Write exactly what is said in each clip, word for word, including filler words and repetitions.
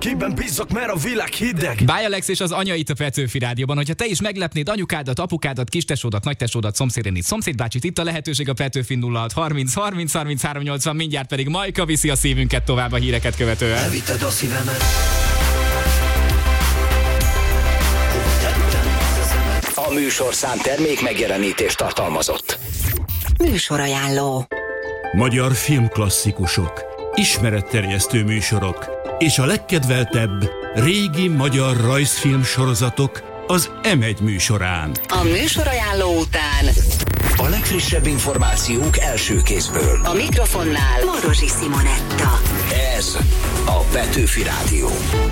Kiben bízzak, mert a világ hideg. Báj Alex és az anya itt a Petőfi Rádióban. Hogyha te is meglepnéd anyukádat, apukádat, kistesódat, nagytesódat, szomszédénit, szomszédbácsit, itt a lehetőség a Petőfi nulla hat harminc harminc harminchárom nyolcvan, mindjárt pedig Majka viszi a szívünket tovább a híreket követően. Elvitted a szívemet. A műsorszám termék megjelenítést tartalmazott. Műsorajánló. Magyar filmklasszikusok, ismeretterjesztő műsorok és a legkedveltebb régi magyar rajzfilm sorozatok az em egy műsorán. A műsorajánló után A legfrissebb információk első kézből. a mikrofonnál Marosi Simonetta. Ez a Petőfi Rádió.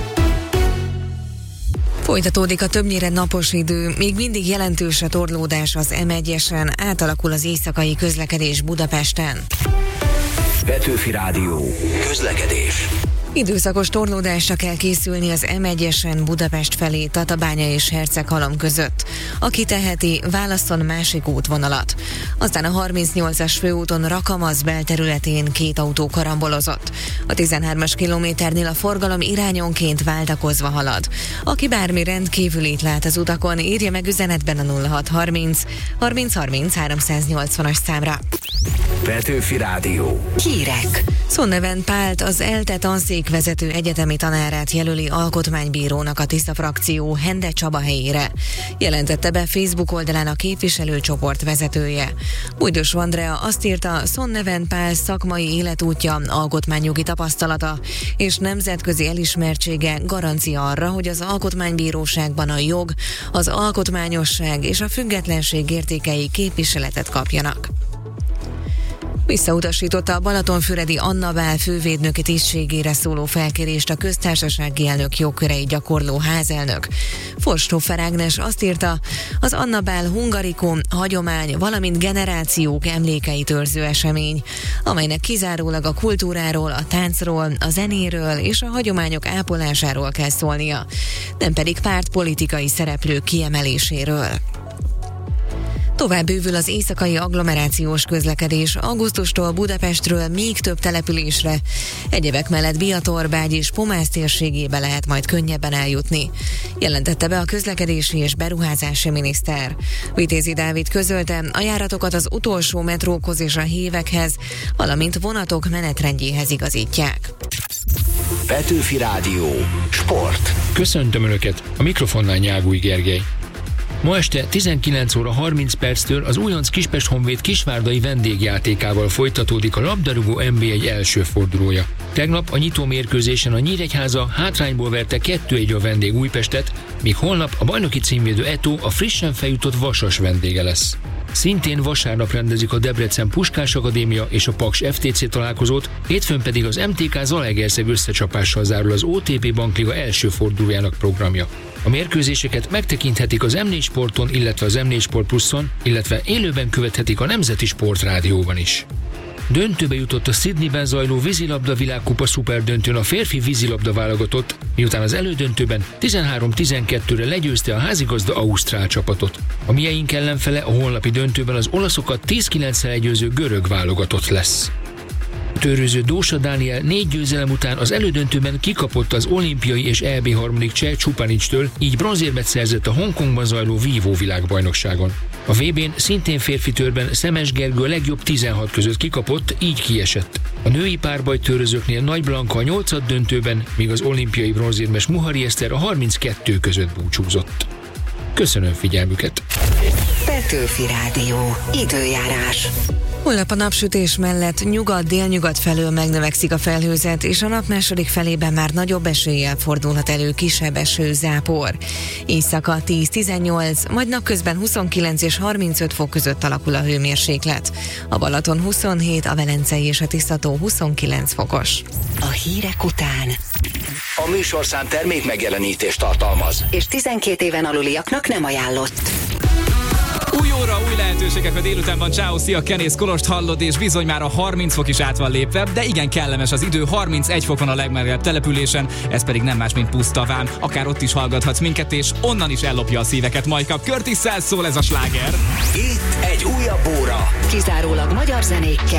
Folytatódik a többnyire napos idő, még mindig jelentős a torlódás az em egyesen, átalakul az éjszakai közlekedés Budapesten. Petőfi Rádió. Közlekedés. Időszakos torlódásra kell készülni az em egyesen Budapest felé Tatabánya és Herceghalom között. Aki teheti, válasszon másik útvonalat. Aztán a harmincnyolcas főúton Rakamaz belterületén két autó karambolozott. A tizenhármas kilométernél a forgalom irányonként váltakozva halad. Aki bármi rendkívülit lát az utakon, írja meg üzenetben a nulla hat harminc harminc harminc háromszáznyolcvanas számra. Petőfi Rádió. Hírek. Szonneven Pált, az ELTE tanszékvezető egyetemi tanárát jelöli alkotmánybírónak a Tisza frakció Hende Csaba helyére. Jelentette be Facebook oldalán a képviselőcsoport vezetője. Bújdos Andrea azt írta, Szonneven Pál szakmai életútja, alkotmányjogi tapasztalata és nemzetközi elismertsége garancia arra, hogy az alkotmánybíróságban a jog, az alkotmányosság és a függetlenség értékei képviseletet kapjanak. Visszautasította a balatonfüredi Anna Bál fővédnöki tisztségére szóló felkérést a köztársasági elnök jogköreit gyakorló házelnök. Forsthofer Ágnes azt írta, az Anna Bál hungarikum, hagyomány, valamint generációk emlékeit őrző esemény, amelynek kizárólag a kultúráról, a táncról, a zenéről és a hagyományok ápolásáról kell szólnia, nem pedig pártpolitikai szereplők kiemeléséről. Tovább bővül az éjszakai agglomerációs közlekedés augusztustól Budapestről még több településre. Egyebek mellett Biatorbágy és Pomász térségébe lehet majd könnyebben eljutni. Jelentette be a közlekedési és beruházási miniszter. Vitézi Dávid közölte, a járatokat az utolsó metrókhoz és a hévekhez, valamint vonatok menetrendjéhez igazítják. Petőfi Rádió. Sport. Köszöntöm Önöket, a mikrofonnál Nyágúj Gergely. Ma este tizenkilenc óra harminc perctől az újonc Kispest Honvéd kisvárdai vendégjátékával folytatódik a labdarúgó en bé egy első fordulója. Tegnap a nyitó mérkőzésen a Nyíregyháza hátrányból verte kettő egy a vendég Újpestet, míg holnap a bajnoki címvédő Eto a frissen feljutott Vasas vendége lesz. Szintén vasárnap rendezik a Debrecen Puskás Akadémia és a Paks ef té cé találkozót, hétfőn pedig az em té ká Zalaegerszeg összecsapással zárul az o té pé Bankliga első fordulójának programja. A mérkőzéseket megtekinthetik az em négy Sporton, illetve az em négy Sport Pluszon, illetve élőben követhetik a Nemzeti Sportrádióban is. Döntőbe jutott a Sydneyben zajló vízilabda világkupa szuperdöntőn a férfi vízilabda válogatott, miután az elődöntőben tizenhárom tizenkettőre legyőzte a házigazda ausztrál csapatot. A mieink ellenfele a holnapi döntőben az olaszokat tíz kilenccel legyőző görög válogatott lesz. Törőző Dósa Dániel négy győzelem után az elődöntőben kikapott az olimpiai és é bé harmadik cseh Csupanicstől, így bronzérmet szerzett a Hongkongban zajló vívó világbajnokságon. A vé bén szintén férfi törben Szemes Gergő a legjobb tizenhat között kikapott, így kiesett. A női párbajtőrözőknél Nagy Blanka a nyolcad döntőben, míg az olimpiai bronzérmes Muhari Eszter a harminckettő között búcsúzott. Köszönöm figyelmüket! Petőfi Rádió. Időjárás. Holnap a napsütés mellett nyugat-délnyugat felől megnövekszik a felhőzet, és a nap második felében már nagyobb eséllyel fordulhat elő kisebb eső, zápor. Éjszaka tíz-tizennyolc, majd napközben huszonkilenc és harmincöt fok között alakul a hőmérséklet. A Balaton huszonhét, a Velencei és a Tiszató huszonkilenc fokos. A hírek után. A műsorszám termék megjelenítést tartalmaz. És tizenkét éven aluliaknak nem ajánlott. Új óra, új lehetőségek a délutánban. Ciao, szia, Kenész Kolost hallod, és bizony már a harminc fok is át van lépve, de igen kellemes az idő, harmincegy fok van a legmelegebb településen, ez pedig nem más, mint puszta vám. Akár ott is hallgathatsz minket, és onnan is ellopja a szíveket Majka. Curtis Sell szól ez a sláger. Itt egy újabb óra. Kizárólag magyar zenékkel.